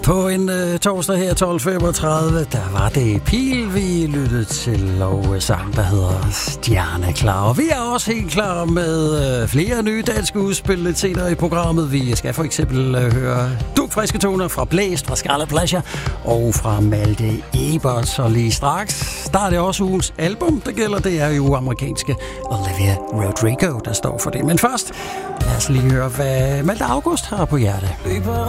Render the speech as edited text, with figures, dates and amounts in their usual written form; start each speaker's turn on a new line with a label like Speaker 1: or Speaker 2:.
Speaker 1: På en torsdag her 12.35, der var det Pil, vi lyttede til, og sang, der hedder Stjerneklar. Og vi er også helt klar med flere nye danske udspil senere i programmet. Vi skal for eksempel høre dugfriske toner fra Blæst, fra Scarlet Pleasure og fra Malte Ebert. Og lige straks, der er det også ugens album, der gælder. Det er jo amerikanske Olivia Rodrigo, der står for det. Men først, lad os lige høre, hvad Malte August har på hjerte.